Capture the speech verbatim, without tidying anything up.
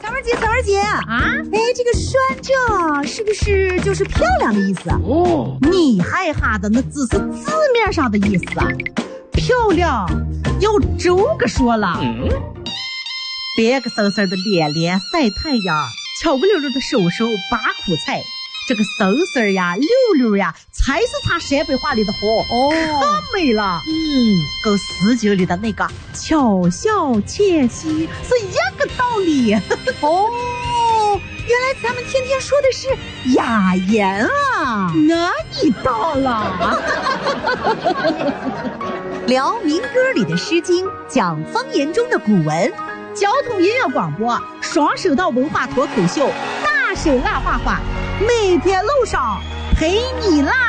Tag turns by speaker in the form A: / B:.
A: 三儿姐，三儿姐啊！哎，这个酸这是不是就是漂亮的意思啊？哦，你害哈的那只是字面上的意思啊，漂亮要周个说了。嗯，别个嗖嗖的脸脸晒太阳，巧不溜溜的手手拔苦菜，这个嗖嗖呀溜溜呀才是他陕北话里的好哦，可美了。嗯，跟诗经里的那个巧笑窃兮是一个道理。哦，原来咱们天天说的是雅言啊，那你到了。聊民歌里的诗经，讲方言中的古文，交通音乐广播，双声道文化脱口秀，大声辣话话，每天路上陪你辣。